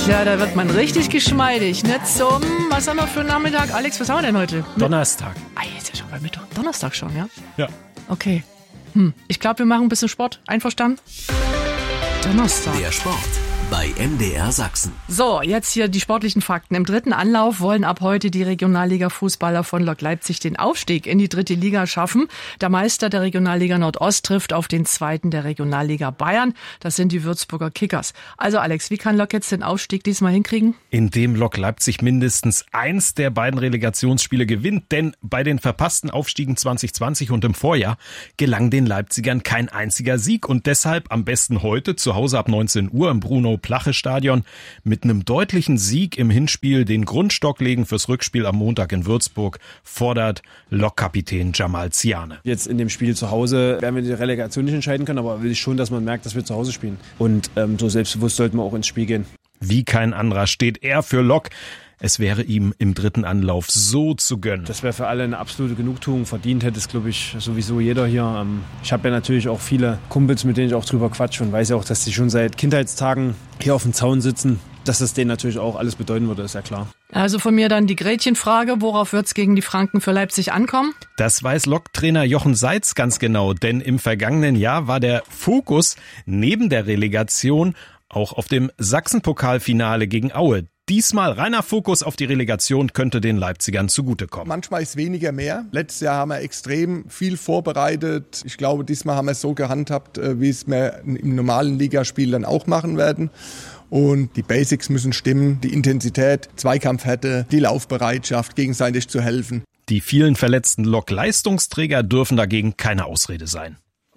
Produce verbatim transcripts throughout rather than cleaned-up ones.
Tja, da wird man richtig geschmeidig, ne? Zum, was haben wir für einen Nachmittag? Alex, was haben wir denn heute? Donnerstag. Ah, jetzt ist ja schon bei Mittwoch. Donnerstag schon, ja? Ja. Okay. Hm. Ich glaube, wir machen ein bisschen Sport. Einverstanden? Donnerstag. Der Sport bei M D R Sachsen. So, jetzt hier die sportlichen Fakten. Im dritten Anlauf wollen ab heute die Regionalliga-Fußballer von Lok Leipzig den Aufstieg in die dritte Liga schaffen. Der Meister der Regionalliga Nordost trifft auf den zweiten der Regionalliga Bayern. Das sind die Würzburger Kickers. Also Alex, wie kann Lok jetzt den Aufstieg diesmal hinkriegen? Indem Lok Leipzig mindestens eins der beiden Relegationsspiele gewinnt. Denn bei den verpassten Aufstiegen zwanzig zwanzig und im Vorjahr gelang den Leipzigern kein einziger Sieg. Und deshalb am besten heute zu Hause ab neunzehn Uhr im Bruno-Plache-Stadion mit einem deutlichen Sieg im Hinspiel den Grundstock legen fürs Rückspiel am Montag in Würzburg, fordert Lok-Kapitän Jamal Ziane. Jetzt in dem Spiel zu Hause werden wir die Relegation nicht entscheiden können, aber will ich schon, dass man merkt, dass wir zu Hause spielen. Und ähm, so selbstbewusst sollten wir auch ins Spiel gehen. Wie kein anderer steht er für Lok. Es wäre ihm im dritten Anlauf so zu gönnen. Das wäre für alle eine absolute Genugtuung. Verdient hätte es, glaube ich, sowieso jeder hier. Ich habe ja natürlich auch viele Kumpels, mit denen ich auch drüber quatsche und weiß ja auch, dass die schon seit Kindheitstagen hier auf dem Zaun sitzen. Dass das denen natürlich auch alles bedeuten würde, ist ja klar. Also von mir dann die Gretchenfrage, worauf wird's gegen die Franken für Leipzig ankommen? Das weiß Lok-Trainer Jochen Seitz ganz genau, denn im vergangenen Jahr war der Fokus neben der Relegation auch auf dem Sachsenpokalfinale gegen Aue. Diesmal reiner Fokus auf die Relegation könnte den Leipzigern zugutekommen. Manchmal ist weniger mehr. Letztes Jahr haben wir extrem viel vorbereitet. Ich glaube, diesmal haben wir es so gehandhabt, wie es wir im normalen Ligaspiel dann auch machen werden. Und die Basics müssen stimmen, die Intensität, Zweikampfhärte, die Laufbereitschaft, gegenseitig zu helfen. Die vielen verletzten Lok-Leistungsträger dürfen dagegen keine Ausrede sein.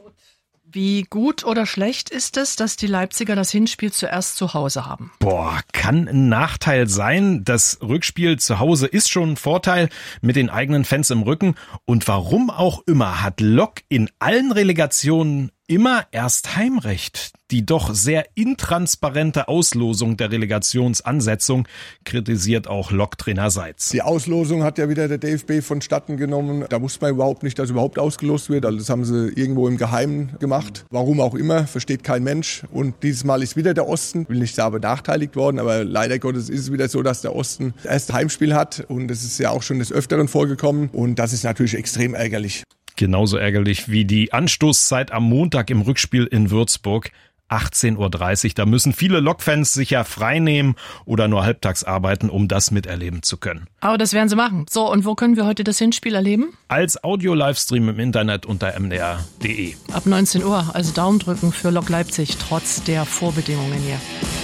Wie gut oder schlecht ist es, dass die Leipziger das Hinspiel zuerst zu Hause haben? Boah, kann ein Nachteil sein. Das Rückspiel zu Hause ist schon ein Vorteil mit den eigenen Fans im Rücken. Und warum auch immer hat Lok in allen Relegationen immer erst Heimrecht. Die doch sehr intransparente Auslosung der Relegationsansetzung kritisiert auch Lok-Trainer Seitz. Die Auslosung hat ja wieder der D F B vonstatten genommen. Da wusste man überhaupt nicht, dass überhaupt ausgelost wird. Also das haben sie irgendwo im Geheimen gemacht. Warum auch immer, versteht kein Mensch. Und dieses Mal ist wieder der Osten, will nicht sagen benachteiligt worden, aber leider Gottes ist es wieder so, dass der Osten das erste Heimspiel hat. Und das ist ja auch schon des Öfteren vorgekommen. Und das ist natürlich extrem ärgerlich. Genauso ärgerlich wie die Anstoßzeit am Montag im Rückspiel in Würzburg. achtzehn Uhr dreißig. Da müssen viele Lok-Fans sich ja frei nehmen oder nur halbtags arbeiten, um das miterleben zu können. Aber das werden sie machen. So, und wo können wir heute das Hinspiel erleben? Als Audio-Livestream im Internet unter m d r punkt d e. Ab neunzehn Uhr, also Daumen drücken für Lok Leipzig, trotz der Vorbedingungen hier.